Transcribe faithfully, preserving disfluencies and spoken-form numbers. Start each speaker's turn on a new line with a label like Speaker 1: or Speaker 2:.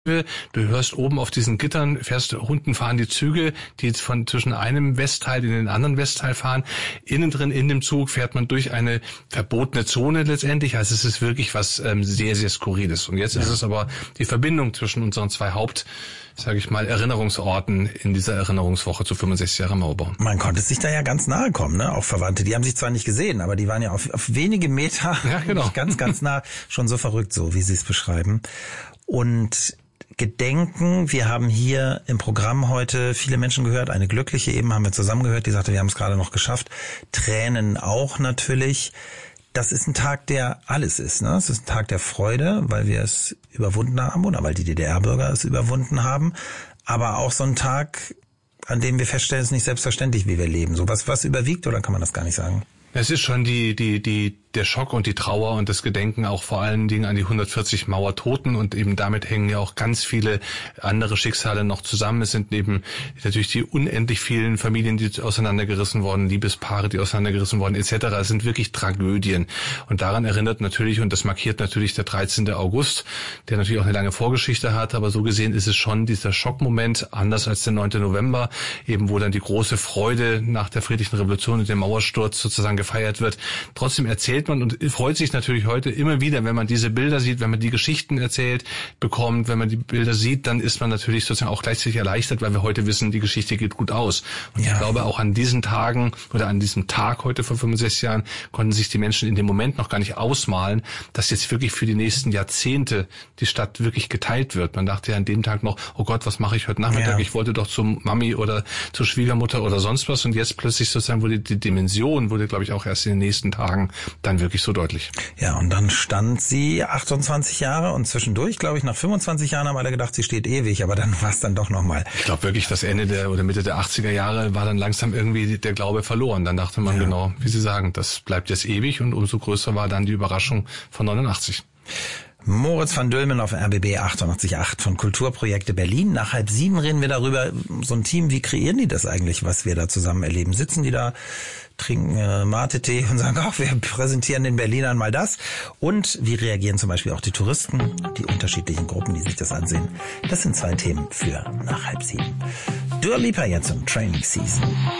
Speaker 1: Du hörst oben auf diesen Gittern, fährst unten fahren die Züge, die jetzt von zwischen einem Westteil in den anderen Westteil fahren. Innen drin in dem Zug fährt man durch eine verbotene Zone letztendlich. Also es ist wirklich was ähm, sehr, sehr Skurriles. Und jetzt ja. ist es aber die Verbindung zwischen unseren zwei Haupt, sage ich mal, Erinnerungsorten in dieser Erinnerungswoche zu fünfundsechzig Jahre Mauerbau.
Speaker 2: Man konnte sich da ja ganz nahe kommen, ne? Auch Verwandte. Die haben sich zwar nicht gesehen, aber die waren ja auf, auf wenige Meter
Speaker 1: ja, genau.
Speaker 2: ganz, ganz nah. Schon so verrückt, so wie Sie es beschreiben. Und Gedenken, wir haben hier im Programm heute viele Menschen gehört, eine glückliche eben haben wir zusammen gehört, die sagte, wir haben es gerade noch geschafft. Tränen auch natürlich. Das ist ein Tag, der alles ist, ne? Es ist ein Tag der Freude, weil wir es überwunden haben oder weil die D D R-Bürger es überwunden haben. Aber auch so ein Tag, an dem wir feststellen, es ist nicht selbstverständlich, wie wir leben. So was, was überwiegt, oder kann man das gar nicht sagen?
Speaker 1: Es ist schon die, die, die, der Schock und die Trauer und das Gedenken auch vor allen Dingen an die hundertvierzig Mauertoten, und eben damit hängen ja auch ganz viele andere Schicksale noch zusammen. Es sind eben natürlich die unendlich vielen Familien, die auseinandergerissen wurden, Liebespaare, die auseinandergerissen wurden, et cetera. Es sind wirklich Tragödien. Und daran erinnert natürlich, und das markiert natürlich der dreizehnte August, der natürlich auch eine lange Vorgeschichte hat, aber so gesehen ist es schon dieser Schockmoment, anders als der neunte November, eben wo dann die große Freude nach der friedlichen Revolution und dem Mauersturz sozusagen gefeiert wird. Trotzdem erzählt man und freut sich natürlich heute immer wieder, wenn man diese Bilder sieht, wenn man die Geschichten erzählt bekommt, wenn man die Bilder sieht, dann ist man natürlich sozusagen auch gleichzeitig erleichtert, weil wir heute wissen, die Geschichte geht gut aus. Und ja. ich glaube, auch an diesen Tagen oder an diesem Tag heute vor fünfundsechzig Jahren konnten sich die Menschen in dem Moment noch gar nicht ausmalen, dass jetzt wirklich für die nächsten Jahrzehnte die Stadt wirklich geteilt wird. Man dachte ja an dem Tag noch, oh Gott, was mache ich heute Nachmittag? Ja. Ich wollte doch zum Mami oder zur Schwiegermutter oder sonst was, und jetzt plötzlich sozusagen wurde die Dimension, wurde, glaube ich, auch erst in den nächsten Tagen dann wirklich so deutlich.
Speaker 2: Ja, und dann stand sie achtundzwanzig Jahre, und zwischendurch, glaube ich, nach fünfundzwanzig Jahren haben alle gedacht, sie steht ewig, aber dann war es dann doch nochmal.
Speaker 1: Ich glaube wirklich, das Ende der oder Mitte der achtziger Jahre war dann langsam irgendwie der Glaube verloren. Dann dachte man ja. genau, wie Sie sagen, das bleibt jetzt ewig, und umso größer war dann die Überraschung von neunundachtzig.
Speaker 2: Moritz van Dülmen auf R B B achtundachtzig Komma acht von Kulturprojekte Berlin. Nach halb sieben reden wir darüber, so ein Team, wie kreieren die das eigentlich, was wir da zusammen erleben? Sitzen die da, trinken äh, Mate-Tee und sagen, ach, wir präsentieren den Berlinern mal das? Und wie reagieren zum Beispiel auch die Touristen, die unterschiedlichen Gruppen, die sich das ansehen? Das sind zwei Themen für nach halb sieben. Dua Lipa jetzt im Training Season.